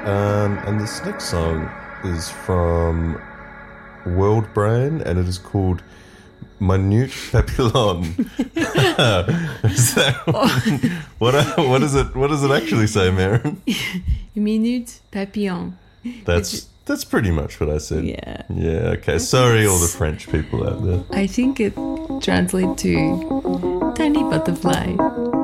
And this next song is from World Brain, and it is called Minute Papillon. Is that, what does it actually say, Maren? Minute Papillon. That's pretty much what I said. Yeah. Yeah, okay. Sorry, all the French people out there. I think it translates to tiny butterfly.